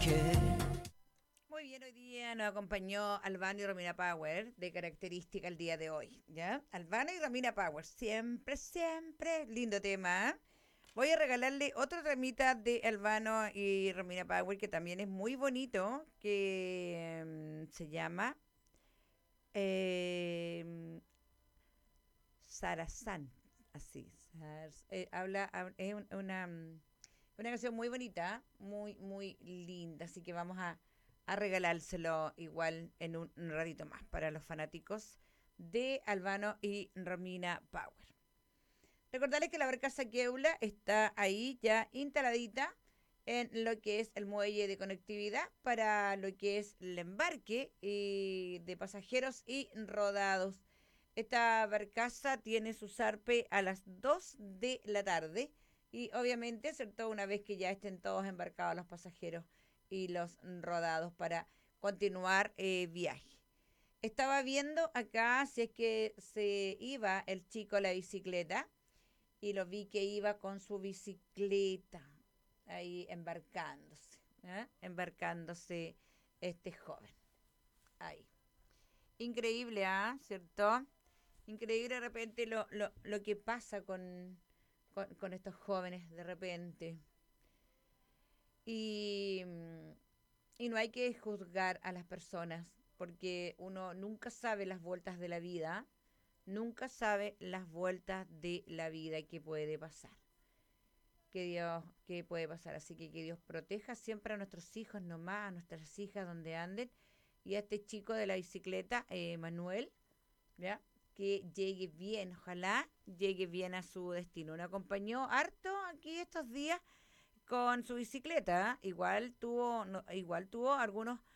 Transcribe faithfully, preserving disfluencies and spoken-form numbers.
Muy bien, hoy día nos acompañó Albano y Romina Power de característica el día de hoy, ¿ya? Albano y Romina Power, siempre, siempre, lindo tema. ¿Eh? Voy a regalarle otro temita de Albano y Romina Power que también es muy bonito, que mm, se llama eh, Sarazán, así. Sar- eh, habla, hab- es un- una, mm, una canción muy bonita, muy, muy linda, así que vamos a, a regalárselo igual en un ratito más para los fanáticos de Albano y Romina Power. Recordarles que la barcaza Keula está ahí ya instaladita en lo que es el muelle de conectividad para lo que es el embarque y de pasajeros y rodados. Esta barcaza tiene su zarpe a las dos de la tarde y obviamente, ¿cierto? Una vez que ya estén todos embarcados los pasajeros y los rodados para continuar eh, viaje. Estaba viendo acá si es que se iba el chico a la bicicleta y lo vi que iba con su bicicleta ahí embarcándose, ¿eh? Embarcándose este joven ahí. Increíble, ¿ah? ¿Eh? ¿Cierto? Increíble de repente lo, lo, lo que pasa con, con, con estos jóvenes de repente. Y, mm, y no hay que juzgar a las personas porque uno nunca sabe las vueltas de la vida, nunca sabe las vueltas de la vida que puede pasar. Que Dios, que puede pasar. Así que que Dios proteja siempre a nuestros hijos nomás, a nuestras hijas donde anden. Y a este chico de la bicicleta, eh, Manuel, ¿ya? Que llegue bien, ojalá llegue bien a su destino. Me acompañó harto aquí estos días con su bicicleta. ¿Eh? Igual tuvo, no, igual tuvo algunos